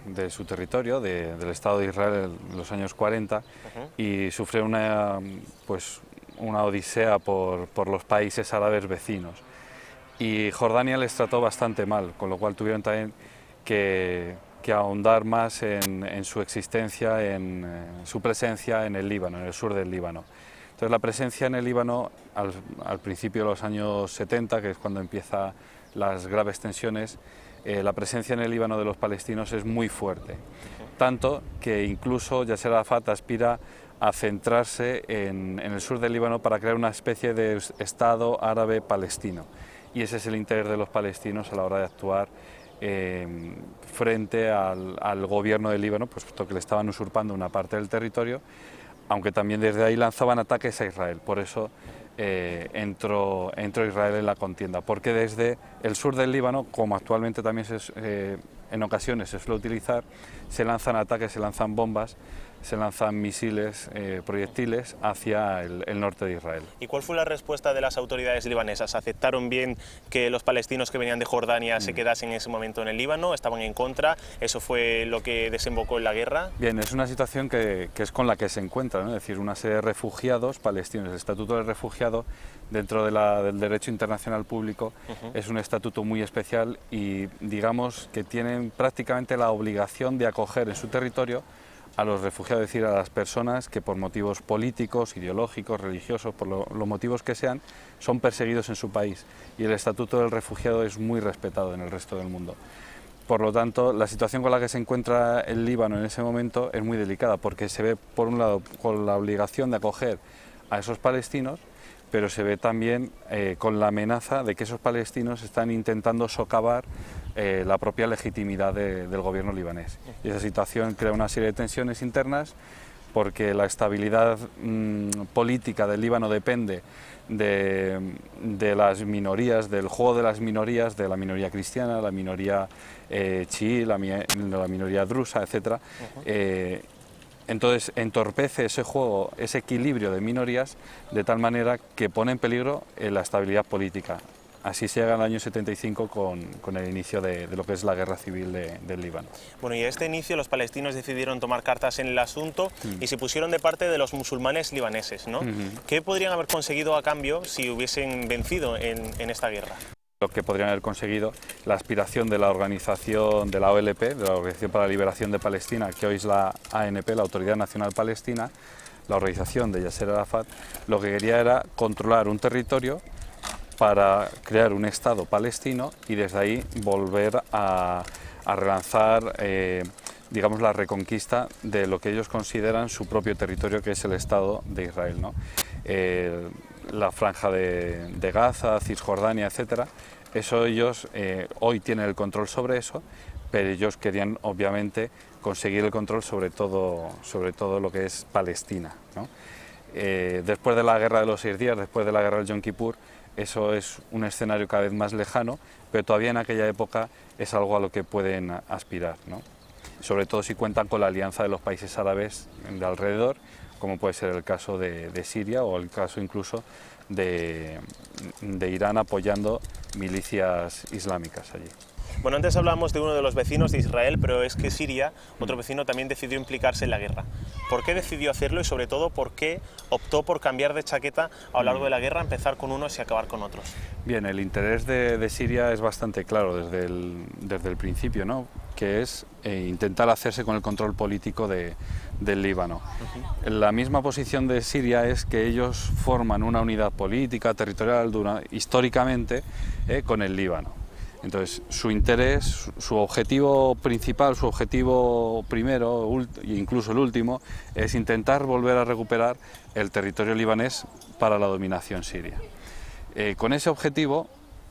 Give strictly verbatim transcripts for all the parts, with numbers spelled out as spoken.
de su territorio, de, del Estado de Israel en los años cuarenta, uh-huh. y sufrió una, pues, una odisea por, por los países árabes vecinos. Y Jordania les trató bastante mal, con lo cual tuvieron también que, que ahondar más en, en su existencia, en, en su presencia en el Líbano, en el sur del Líbano. Entonces la presencia en el Líbano, al, al principio de los años setenta, que es cuando empiezan las graves tensiones, eh, la presencia en el Líbano de los palestinos es muy fuerte, tanto que incluso Yasser Arafat aspira a centrarse en, en el sur del Líbano para crear una especie de Estado árabe palestino. Y ese es el interés de los palestinos a la hora de actuar eh, frente al, al gobierno del Líbano, pues puesto que le estaban usurpando una parte del territorio, aunque también desde ahí lanzaban ataques a Israel. Por eso eh, entró, entró Israel en la contienda, porque desde el sur del Líbano, como actualmente también se, eh, en ocasiones se suele utilizar, se lanzan ataques, se lanzan bombas, se lanzan misiles, eh, proyectiles hacia el, el norte de Israel. ¿Y cuál fue la respuesta de las autoridades libanesas? ¿Aceptaron bien que los palestinos que venían de Jordania mm. se quedasen en ese momento en el Líbano? ¿Estaban en contra? ¿Eso fue lo que desembocó en la guerra? Bien, es una situación que, que es con la que se encuentra, ¿no? Es decir, una serie de refugiados palestinos. El Estatuto del Refugiado, dentro de la, del derecho internacional público, uh-huh. es un estatuto muy especial y digamos que tienen prácticamente la obligación de acoger en su territorio a los refugiados, es decir, a las personas que por motivos políticos, ideológicos, religiosos, por lo, los motivos que sean, son perseguidos en su país. Y el Estatuto del Refugiado es muy respetado en el resto del mundo. Por lo tanto, la situación con la que se encuentra el Líbano en ese momento es muy delicada, porque se ve, por un lado, con la obligación de acoger a esos palestinos, pero se ve también eh, con la amenaza de que esos palestinos están intentando socavar eh, la propia legitimidad de, del gobierno libanés. Y esa situación crea una serie de tensiones internas, porque la estabilidad mmm, política del Líbano depende de, de las minorías, del juego de las minorías, de la minoría cristiana, la minoría eh, chií, la, la minoría drusa, etcétera. Uh-huh. eh, Entonces entorpece ese juego, ese equilibrio de minorías, de tal manera que pone en peligro eh, la estabilidad política. Así se llega al año setenta y cinco con, con el inicio de, de lo que es la guerra civil de, del Líbano. Bueno, y a este inicio los palestinos decidieron tomar cartas en el asunto mm. y se pusieron de parte de los musulmanes libaneses, ¿no? Mm-hmm. ¿Qué podrían haber conseguido a cambio si hubiesen vencido en, en esta guerra? Lo que podrían haber conseguido, la aspiración de la organización de la O L P, de la Organización para la Liberación de Palestina, que hoy es la A N P, la Autoridad Nacional Palestina, la organización de Yasser Arafat, lo que quería era controlar un territorio para crear un Estado palestino y desde ahí volver a, a relanzar eh, digamos, la reconquista de lo que ellos consideran su propio territorio, que es el Estado de Israel, ¿no? Eh, la franja de, de Gaza, Cisjordania, etcétera, eso ellos eh, hoy tienen el control sobre eso, pero ellos querían obviamente conseguir el control sobre todo, sobre todo lo que es Palestina, ¿no? Eh, después de la guerra de los seis días, después de la guerra del Yom Kippur, eso es un escenario cada vez más lejano, pero todavía en aquella época es algo a lo que pueden aspirar, ¿no? Sobre todo si cuentan con la alianza de los países árabes de alrededor, como puede ser el caso de, de Siria o el caso incluso de, de Irán apoyando milicias islámicas allí. Bueno, antes hablábamos de uno de los vecinos de Israel, pero es que Siria, otro vecino, también decidió implicarse en la guerra. ¿Por qué decidió hacerlo y sobre todo por qué optó por cambiar de chaqueta a lo largo de la guerra, empezar con unos y acabar con otros? Bien, el interés de, de Siria es bastante claro desde el, desde el principio, ¿no? Que es eh, intentar hacerse con el control político de, del Líbano. Uh-huh. La misma posición de Siria es que ellos forman una unidad política, territorial, dura, históricamente, eh, con el Líbano. Entonces, su interés, su objetivo principal, su objetivo primero e incluso el último, es intentar volver a recuperar el territorio libanés para la dominación siria. Eh, con ese objetivo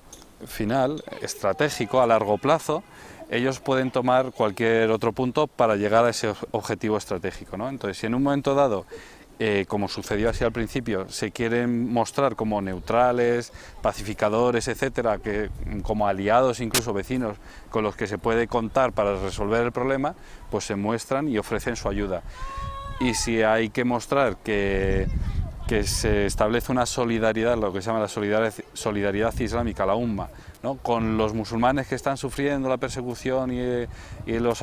final, estratégico, a largo plazo, ellos pueden tomar cualquier otro punto para llegar a ese objetivo estratégico, ¿no? Entonces, si en un momento dado, Eh, como sucedió así al principio, se quieren mostrar como neutrales, pacificadores, etcétera, que, como aliados, incluso vecinos, con los que se puede contar para resolver el problema, pues se muestran y ofrecen su ayuda. Y si hay que mostrar que, que se establece una solidaridad, lo que se llama la solidaridad, solidaridad islámica, la umma, ¿no?, con los musulmanes que están sufriendo la persecución y, y los